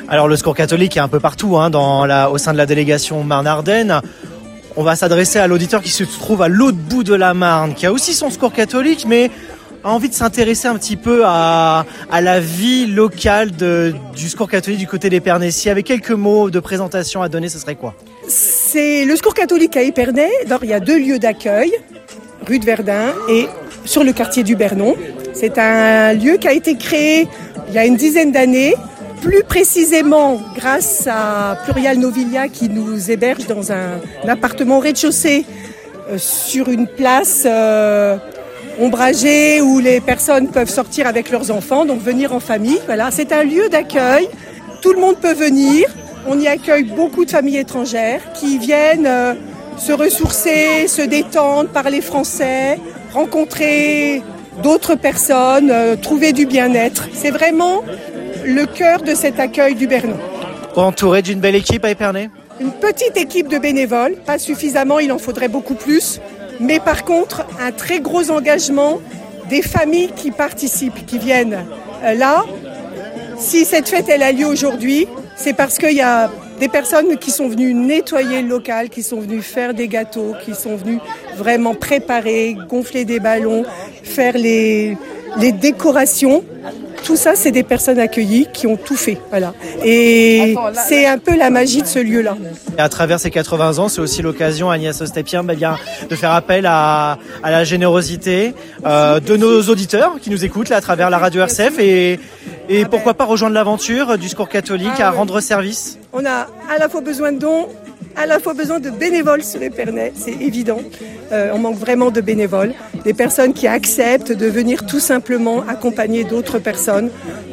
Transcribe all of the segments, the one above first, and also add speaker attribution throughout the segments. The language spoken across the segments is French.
Speaker 1: Alors le Secours catholique est un peu partout au sein de la délégation Marne-Ardenne. On va s'adresser à l'auditeur qui se trouve à l'autre bout de la Marne, qui a aussi son Secours catholique, mais a envie de s'intéresser un petit peu à la vie locale du Secours catholique du côté d'Épernay. Si avec quelques mots de présentation à donner, ce serait quoi ?
Speaker 2: C'est le Secours catholique à Épernay. Il y a 2 lieux d'accueil, rue de Verdun et sur le quartier du Bernon. C'est un lieu qui a été créé il y a une dizaine d'années, plus précisément grâce à Plurial Novilia qui nous héberge dans un appartement au rez-de-chaussée sur une place ombragée où les personnes peuvent sortir avec leurs enfants, donc venir en famille. Voilà, c'est un lieu d'accueil, tout le monde peut venir. On y accueille beaucoup de familles étrangères qui viennent se ressourcer, se détendre, parler français, rencontrer d'autres personnes, trouver du bien-être. C'est vraiment le cœur de cet accueil du Bernon.
Speaker 1: Entouré d'une belle équipe à Épernay ?
Speaker 2: Une petite équipe de bénévoles, pas suffisamment, il en faudrait beaucoup plus. Mais par contre, un très gros engagement des familles qui participent, qui viennent là. Si cette fête elle a lieu aujourd'hui, c'est parce qu'il y a des personnes qui sont venues nettoyer le local, qui sont venues faire des gâteaux, qui sont venues vraiment préparer, gonfler des ballons, faire les décorations. Tout ça, c'est des personnes accueillies qui ont tout fait. Voilà. Et c'est un peu la magie de ce lieu-là.
Speaker 1: Et à travers ces 80 ans, c'est aussi l'occasion, Agnès Ostépien, de faire appel à la générosité de nos auditeurs qui nous écoutent là, à travers la radio RCF et pourquoi pas rejoindre l'aventure du Secours catholique à rendre service.
Speaker 2: On a à la fois besoin de dons, à la fois besoin de bénévoles sur Épernay, c'est évident. On manque vraiment de bénévoles, des personnes qui acceptent de venir tout simplement accompagner d'autres personnes.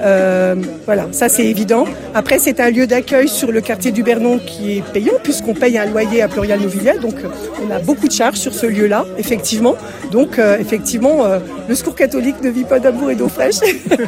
Speaker 2: Voilà, ça c'est évident. Après, c'est un lieu d'accueil sur le quartier du Bernon qui est payant puisqu'on paye un loyer à Plurial Novilia, donc on a beaucoup de charges sur ce lieu-là, effectivement. Donc effectivement, le Secours catholique ne vit pas d'amour et d'eau fraîche.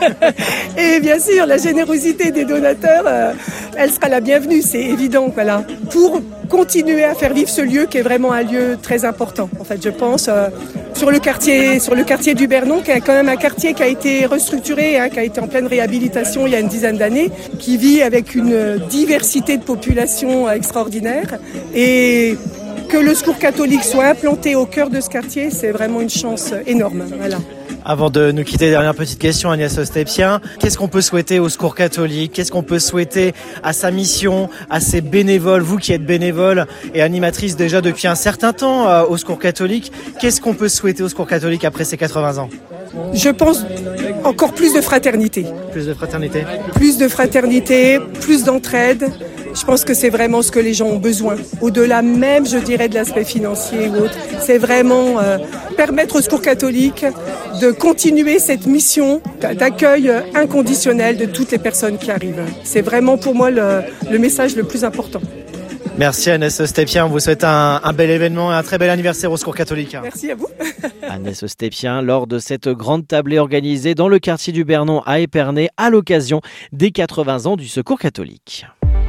Speaker 2: Et bien sûr, la générosité des donateurs, elle sera la bienvenue, c'est évident. Voilà, pour continuer à faire vivre ce lieu qui est vraiment un lieu très important. En fait, je pense sur le quartier du Bernon, qui est quand même un quartier qui a été restructuré, qui a été en pleine réhabilitation il y a une dizaine d'années, qui vit avec une diversité de population extraordinaire. Et que le Secours catholique soit implanté au cœur de ce quartier, c'est vraiment une chance énorme. Voilà.
Speaker 1: Avant de nous quitter, dernière petite question, Agnès Ostépien. Qu'est-ce qu'on peut souhaiter au Secours catholique ? Qu'est-ce qu'on peut souhaiter à sa mission, à ses bénévoles ? Vous qui êtes bénévole et animatrice déjà depuis un certain temps au Secours catholique, qu'est-ce qu'on peut souhaiter au Secours catholique après ces 80 ans ?
Speaker 2: Je pense encore plus de fraternité.
Speaker 1: Plus de fraternité ?
Speaker 2: Plus de fraternité, plus d'entraide. Je pense que c'est vraiment ce que les gens ont besoin. Au-delà même, je dirais, de l'aspect financier ou autre. C'est vraiment permettre au Secours catholique de continuer cette mission d'accueil inconditionnel de toutes les personnes qui arrivent. C'est vraiment pour moi le message le plus important.
Speaker 1: Merci Agnès Ostépien, on vous souhaite un bel événement et un très bel anniversaire au Secours catholique.
Speaker 2: Merci à vous.
Speaker 3: Agnès Ostépien, lors de cette grande tablée organisée dans le quartier du Bernon à Épernay à l'occasion des 80 ans du Secours catholique.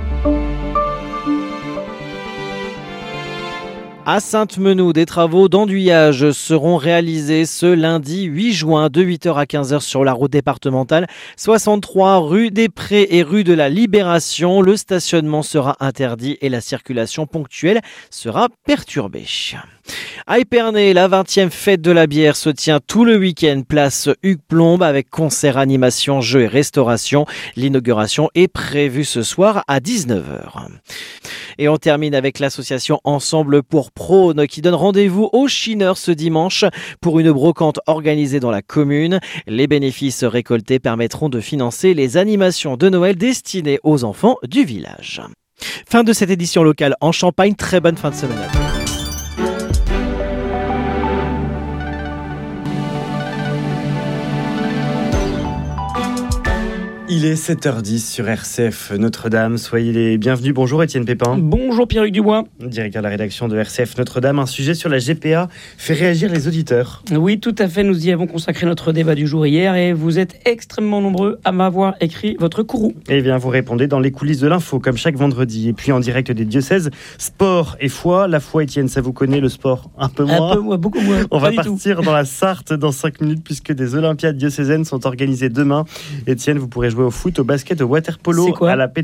Speaker 3: À Sainte-Menou, des travaux d'enduyage seront réalisés ce lundi 8 juin de 8h à 15h sur la route départementale 63 rue des Prés et rue de la Libération. Le stationnement sera interdit et la circulation ponctuelle sera perturbée. À Épernay, la 20e fête de la bière se tient tout le week-end, place Hugues Plombe avec concert, animation, jeux et restauration. L'inauguration est prévue ce soir à 19h. Et on termine avec l'association Ensemble pour Prône qui donne rendez-vous aux Chineurs ce dimanche pour une brocante organisée dans la commune. Les bénéfices récoltés permettront de financer les animations de Noël destinées aux enfants du village. Fin de cette édition locale en Champagne. Très bonne fin de semaine à tous.
Speaker 4: Il est 7h10 sur RCF Notre-Dame. Soyez les bienvenus. Bonjour Étienne Pépin.
Speaker 5: Bonjour Pierre-Luc Dubois.
Speaker 4: Directeur de la rédaction de RCF Notre-Dame. Un sujet sur la GPA fait réagir les auditeurs.
Speaker 5: Oui, tout à fait. Nous y avons consacré notre débat du jour hier et vous êtes extrêmement nombreux à m'avoir écrit votre courroux.
Speaker 4: Eh bien, vous répondez dans les coulisses de l'info, comme chaque vendredi. Et puis en direct des diocèses, sport et foi. La foi, Étienne, ça vous connaît, le sport un peu moins.
Speaker 5: Un peu moins, beaucoup moins.
Speaker 4: On va partir dans la Sarthe dans 5 minutes puisque des Olympiades diocésaines sont organisées demain. Étienne, vous pourrez jouer au foot, au basket, au water-polo, à la